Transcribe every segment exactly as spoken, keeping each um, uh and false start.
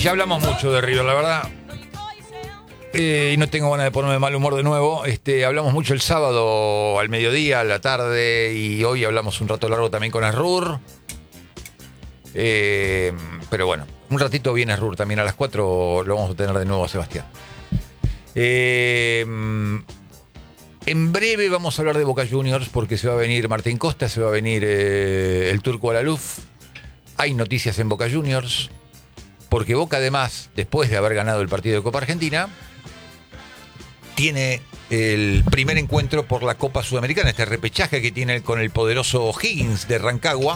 ya hablamos mucho de River, la verdad. Eh, y no tengo ganas de ponerme de mal humor de nuevo. Este, hablamos mucho el sábado al mediodía, a la tarde, y hoy hablamos un rato largo también con Asrur. Eh, pero bueno, un ratito viene Asrur también a las cuatro, lo vamos a tener de nuevo a Sebastián. Eh, en breve vamos a hablar de Boca Juniors porque se va a venir Martín Costa, se va a venir eh, el Turco Alaluf. Hay noticias en Boca Juniors porque Boca, además, después de haber ganado el partido de Copa Argentina, tiene el primer encuentro por la Copa Sudamericana, este repechaje que tiene con el poderoso O'Higgins de Rancagua.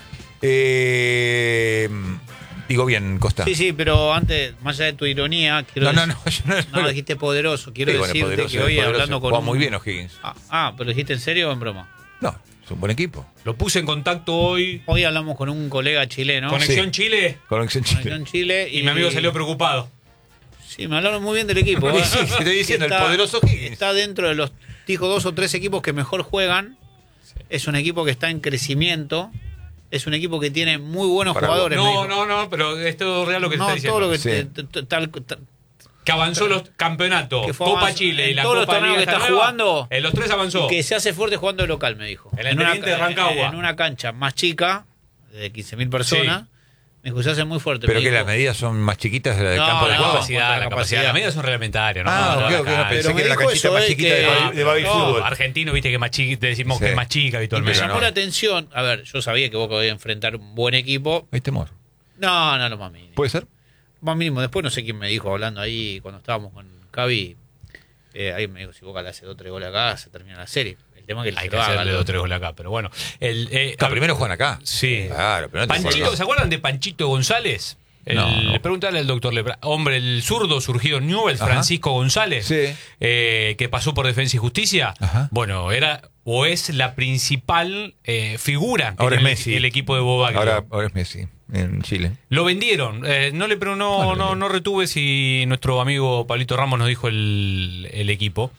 Eh, digo bien, Costa. Sí, sí, pero antes, más allá de tu ironía, quiero no, decir, no, no, no, no, dijiste poderoso. Quiero sí, bueno, decirte poderoso, que hoy poderoso. hablando con Juega un... muy bien O'Higgins. Ah, ah, ¿pero dijiste en serio o en broma? No, es un buen equipo. Lo puse en contacto hoy. Hoy hablamos con un colega chileno. Conexión Sí. Chile. Conexión Chile. Conexión Chile. Y mi amigo salió preocupado. Sí, me hablaron muy bien del equipo. Sí, sí, estoy diciendo, está, el poderoso O'Higgins. Está dentro de los, dijo, dos o tres equipos que mejor juegan. Sí. Es un equipo que está en crecimiento. Es un equipo que tiene muy buenos Para jugadores. No, no, no, pero es todo real lo que no, te está diciendo. todo lo que Sí. te, te, tal, tal, que avanzó los campeonatos, que fue Copa avance- Chile y en la todos los Copa torneos Liga que está esta nueva, jugando, en los tres avanzó. que se hace fuerte jugando de local, me dijo. En el una, Independiente de Rancagua. en una cancha más chica, de quince mil personas, Sí. me dijo, se hace muy fuerte. Pero me que dijo. las medidas son más chiquitas de la del No, campo de no, la juego. capacidad, la la capacidad. capacidad. Las medidas son reglamentarias, ¿no? Ah, No, ok, no, ok, acá. no, pensé Pero que me era la dijo canchita eso, más eh, chiquita que- de, baby- de baby No, fútbol. argentino, viste que más chiquita, decimos Sí. que es más chica Me habitualmente. Pero llamó no. la atención. A ver, yo sabía que Boca iba a enfrentar un buen equipo. Hay temor. No, no, lo más mínimo. ¿Puede ser? Más mínimo. Después no sé quién me dijo, hablando ahí cuando estábamos con Cavi. Eh, ahí me dijo, si Boca le hace dos o tres goles acá, se termina la serie. El tema es que Hay se que lo haga, hacerle ¿no? dos o tres goles acá, pero bueno. El, eh, No, a- primero juegan acá. Sí. Claro, pero no te Panchito, juegan ¿se acuerdan de Panchito González? El, No, no. Le preguntarle al doctor Lepra. Hombre, el zurdo surgido en Newell's, Ajá. Francisco González, Sí. eh, que pasó por Defensa y Justicia. Ajá. Bueno, era o es la principal eh, figura Ahora en es el, Messi. el equipo de Bobaglio. Ahora, ahora es Messi, en Chile. Lo vendieron. Eh, no le pero no, ¿Cuándo no, vendieron? no retuve si nuestro amigo Pablito Ramos nos dijo el, el equipo.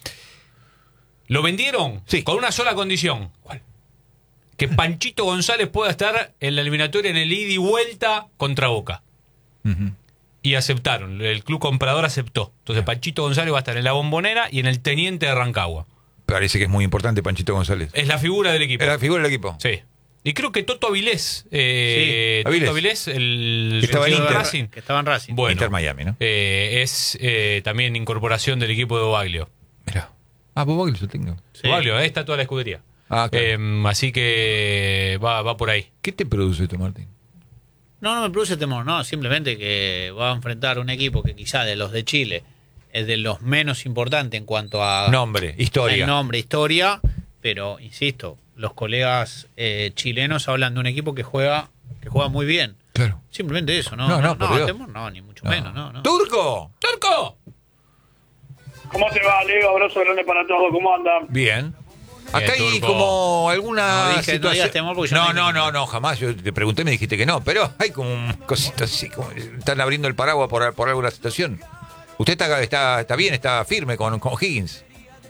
Lo vendieron Sí. con una sola condición. ¿Cuál? Que Panchito González pueda estar en la eliminatoria en el ida y vuelta contra Boca. Ujú. Y aceptaron. El club comprador aceptó. Entonces Panchito González va a estar en la Bombonera y en el Teniente de Rancagua. Parece que es muy importante Panchito González. Es la figura del equipo. Era la figura del equipo. Sí. Y creo que Toto Avilés, eh, Sí, Toto Avilés. Avilés, el Que estaba en surgido de Inter. Racing, Que estaba en Racing. bueno, Inter Miami, ¿no? eh, es eh, también incorporación del equipo de Bobaglio. Mira. Ah, Bobaglio yo tengo. Sí. Bobaglio, ahí está toda la escudería. Ah, claro. Eh, así que va, va por ahí. ¿Qué te produce esto, Martín? No, no me produce temor, no. Simplemente que va a enfrentar un equipo que quizá de los de Chile es de los menos importantes en cuanto a Nombre, historia. el nombre, historia. Pero, insisto, los colegas eh, chilenos hablan de un equipo que juega que juega muy bien. Claro. Simplemente eso, ¿no? No, no, no, por no, Dios. temor no, ni mucho No. menos, no, no. ¡Turco! ¡Turco! ¿Cómo te va, Leo? Abrazo grande para todos. ¿Cómo andan? Bien. Acá Bien, hay Turco. como alguna No dije- no situación. digas temor porque yo no, no no, dije no, temor. no, jamás. Yo te pregunté y me dijiste que no. Pero hay como un cosito así. Como están abriendo el paraguas por, por alguna situación. Usted está, está, está bien, está firme con, con Higgins.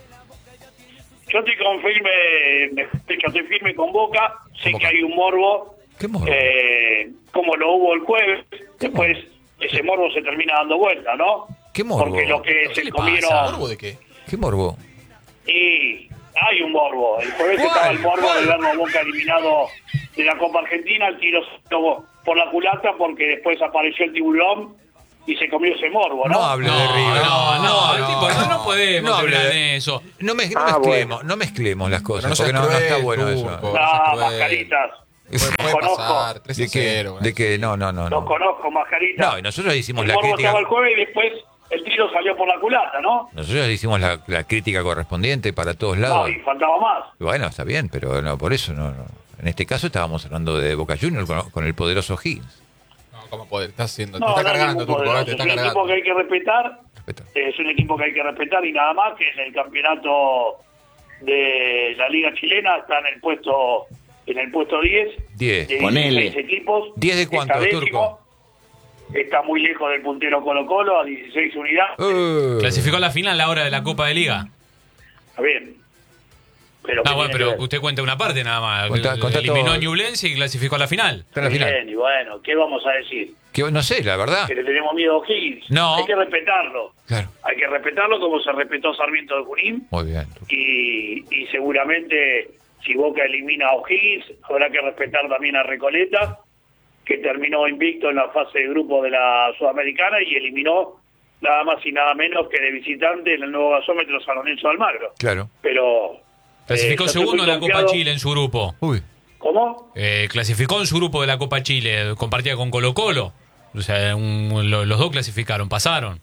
Yo estoy con firme, de hecho estoy firme con Boca. Sé Boca. que hay un morbo, ¿Qué morbo? eh, como lo hubo el jueves. ¿Qué Después ese morbo se termina dando vuelta, ¿no? ¿Qué morbo? Porque lo que ¿Qué se le comieron... pasa? ¿Morbo de qué? ¿Qué morbo? Y hay un morbo. El jueves ¿Cuál? estaba el morbo ¿Cuál? de verlo a Boca eliminado de la Copa Argentina, el tiro por la culata, porque después apareció el tiburón y se comió ese morbo, ¿no? No hable de River. No, no, el no, tipo, no, no. no podemos No hable hablar de- de eso. No, me, no Ah, mezclemos, bueno. no mezclemos las cosas, Pero no porque seas no, no está cruel, bueno Turco. eso. No seas Ah, cruel. mascaritas. Puede, puede Conozco. pasar, tres a ¿De qué? cero. ¿De qué? No, no, no. Los No, conozco, mascaritas. no y nosotros hicimos El la morbo crítica. estaba el jueves y después el tiro salió por la culata, ¿no? Nosotros hicimos la, la crítica correspondiente para todos No, lados. y faltaba más. Bueno, está bien, pero no, por eso no, no. En este caso estábamos hablando de Boca Juniors con, con el poderoso Higgins. No, ¿cómo poder? Estás haciendo. No, te está no hay cargando, ningún Turco, poderoso. eh, te está Es un cargando. equipo que hay que respetar. Respeto. Es un equipo que hay que respetar y nada más, que en el campeonato de la Liga Chilena está en el puesto en el puesto diez. diez. De Ponele. dieciséis equipos. ¿diez de cuánto, Está décimo. Turco? Está muy lejos del puntero Colo Colo, a dieciséis unidades. Uh, Clasificó a la final a la hora de la Copa de Liga. Está bien. Pero Ah, ¿qué bueno, tiene pero que ver? usted cuenta una parte nada más. Contá- contá Eliminó todo. a Ñublense y clasificó a la final. Está en la final. Bien, y bueno, ¿qué vamos a decir? Que, no sé, la verdad. Que le tenemos miedo a O'Higgins. No. Hay que respetarlo. Claro. Hay que respetarlo como se respetó Sarmiento de Junín. Muy bien. Y, y seguramente si Boca elimina a O'Higgins, habrá que respetar también a Recoleta, que terminó invicto en la fase de grupo de la Sudamericana y eliminó nada más y nada menos que de visitante en el nuevo gasómetro San Lorenzo de Almagro. Claro. Pero... Clasificó eh, yo estoy segundo muy en la Copa confiado. Chile en su grupo. Uy. ¿Cómo? Eh, clasificó en su grupo de la Copa Chile, compartía con Colo Colo. O sea, un- lo- los dos clasificaron, pasaron.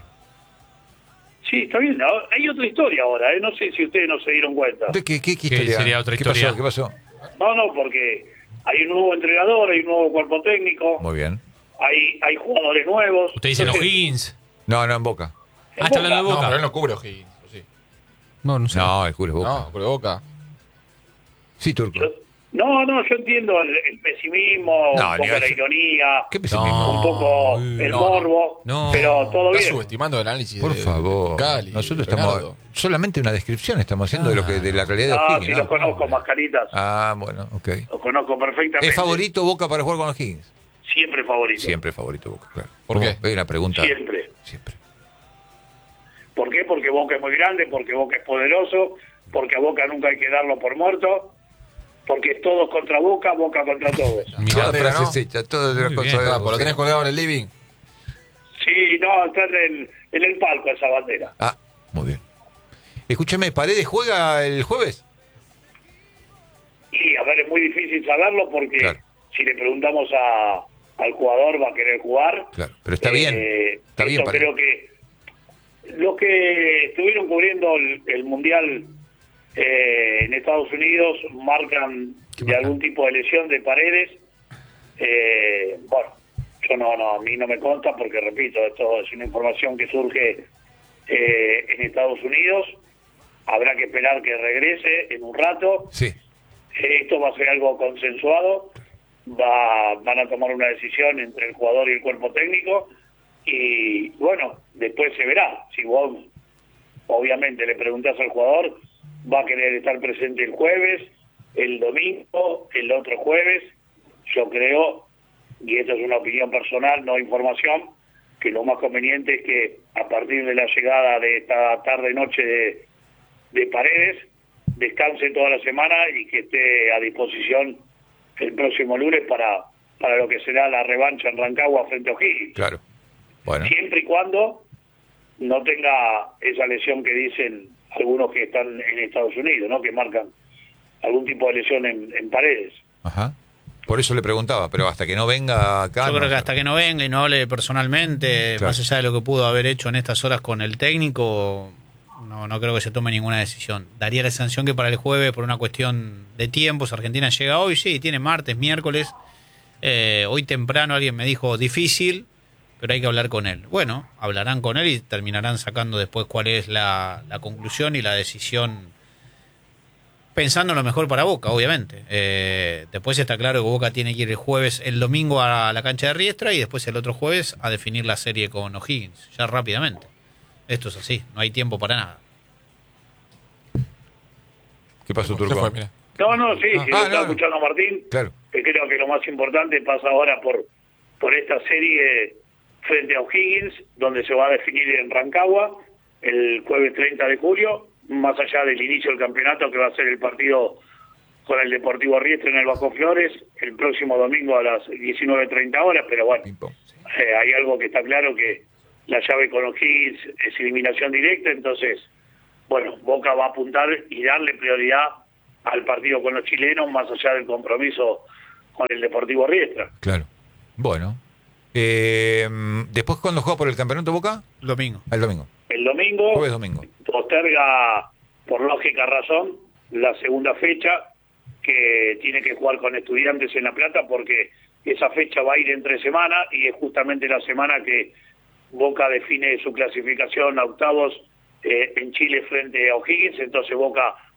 Sí, está bien. ¿No? Hay otra historia ahora, ¿eh? No sé si ustedes no se dieron cuenta. ¿De qué, qué, qué ¿Qué historia? sería otra ¿Qué historia? pasó? ¿Qué pasó? No, no, porque hay un nuevo entrenador, hay un nuevo cuerpo técnico, Muy bien. hay, hay jugadores nuevos. Usted dice los Entonces, Higgins. No, no, en Boca. en Ah, está hablando de Boca. No, Boca. pero él no cubre O'Higgins. ¿o sí? No, no sé. No, el culo es Boca. No, cubre Boca. Sí, Turco. Yo- No, no, yo entiendo el, el pesimismo, No, un ni poco la a- ironía, ¿Qué pesimismo? un poco No, el no, morbo, no. pero todo Está bien. subestimando el análisis Por de, favor. de Cali. Nosotros Leonardo. estamos... Solamente una descripción estamos haciendo de lo que de la realidad de Ah, O'Higgins. sí, ¿no? los conozco, Mascaritas. Ah, bueno, ok. Los conozco perfectamente. ¿Es favorito Boca para jugar con O'Higgins? Siempre favorito. Siempre favorito Boca, claro. ¿Por qué? Es una pregunta. Siempre. Siempre. ¿Por qué? Porque Boca es muy grande, porque Boca es poderoso, porque a Boca nunca hay que darlo por muerto, porque es todos contra Boca, Boca contra todos. Mirá, Toda bandera, frase ¿no? hecha, todo de la Muy cosa bien. de Ah, pues lo tenés colgado en el living. Sí, no, está en el, en el palco esa bandera. Ah, muy bien. Escúchame, ¿Paredes juega el jueves? Y a ver, es muy difícil saberlo porque Claro. si le preguntamos a, al jugador va a querer jugar. Claro, pero está Eh, bien. Está bien, esto Paredes. creo que los que estuvieron cubriendo el, el Mundial eh, en Estados Unidos marcan ¿Qué de marcan? algún tipo de lesión de Paredes. Eh, bueno, yo no, no, a mí no me consta porque, repito, esto es una información que surge eh, en Estados Unidos. Habrá que esperar que regrese en un rato. Sí. Esto va a ser algo consensuado, va, van a tomar una decisión entre el jugador y el cuerpo técnico y bueno, después se verá. Si vos obviamente le preguntás al jugador, va a querer estar presente el jueves, el domingo, el otro jueves. Yo creo, y esto es una opinión personal, no información, que lo más conveniente es que a partir de la llegada de esta tarde-noche de, de Paredes, descanse toda la semana y que esté a disposición el próximo lunes para, para lo que será la revancha en Rancagua frente a O'Higgins. Claro. Bueno. Siempre y cuando no tenga esa lesión que dicen algunos que están en Estados Unidos, ¿no? Que marcan algún tipo de lesión en, en Paredes. Ajá. Por eso le preguntaba, pero hasta que no venga acá... Yo no creo que sé. hasta que no venga y no hable personalmente, Claro. más allá de lo que pudo haber hecho en estas horas con el técnico, no, no creo que se tome ninguna decisión. Daría la sanción que para el jueves, por una cuestión de tiempos, Argentina llega hoy, sí, tiene martes, miércoles. Eh, hoy temprano alguien me dijo difícil, pero hay que hablar con él. Bueno, hablarán con él y terminarán sacando después cuál es la, la conclusión y la decisión, pensando en lo mejor para Boca, obviamente. Eh, después está claro que Boca tiene que ir el jueves, el domingo a la cancha de Riestra y después el otro jueves a definir la serie con O'Higgins, ya rápidamente. Esto es así, no hay tiempo para nada. ¿Qué pasó, Se Turco? fue, mira. No, no, sí, Ah, sí, ah, lo está no. escuchando Martín. Claro. Que creo que lo más importante pasa ahora por, por esta serie frente a O'Higgins, donde se va a definir en Rancagua el jueves treinta de julio, más allá del inicio del campeonato que va a ser el partido con el Deportivo Riestra en el Bajo Flores el próximo domingo a las diecinueve treinta horas, pero bueno, Ping pong. eh, hay algo que está claro, que la llave con O'Higgins es eliminación directa, entonces, bueno, Boca va a apuntar y darle prioridad al partido con los chilenos, más allá del compromiso con el Deportivo Riestra. Claro. Bueno. Eh, ¿Después cuándo juega por el campeonato Boca? Domingo. El domingo. El domingo Jueves domingo. posterga, por lógica razón, la segunda fecha, que tiene que jugar con Estudiantes en La Plata, porque esa fecha va a ir entre semana y es justamente la semana que Boca define su clasificación a octavos eh, en Chile frente a O'Higgins, entonces Boca